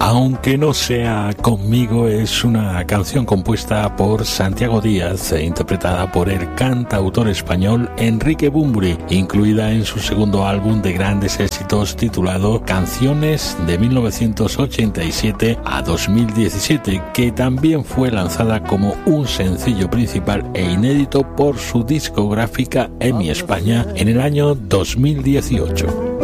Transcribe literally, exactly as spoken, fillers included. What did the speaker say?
Aunque no sea conmigo es una canción compuesta por Santiago Díaz e interpretada por el cantautor español Enrique Bunbury, incluida en su segundo álbum de grandes éxitos titulado Canciones de mil novecientos ochenta y siete a dos mil diecisiete, que también fue lanzada como un sencillo principal e inédito por su discográfica EMI España en el año dos mil dieciocho.